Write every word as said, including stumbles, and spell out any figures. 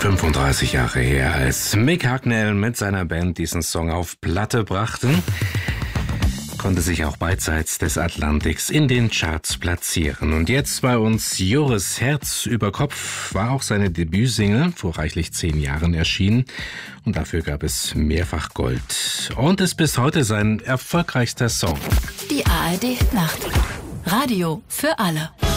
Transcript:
fünfunddreißig Jahre her, als Mick Hucknall mit seiner Band diesen Song auf Platte brachten, konnte sich auch beidseits des Atlantiks in den Charts platzieren. Und jetzt bei uns Joris Herz über Kopf war auch seine Debütsingle, vor reichlich zehn Jahren erschienen. Und dafür gab es mehrfach Gold. Und ist bis heute sein erfolgreichster Song. Die A R D Nacht. Radio für alle.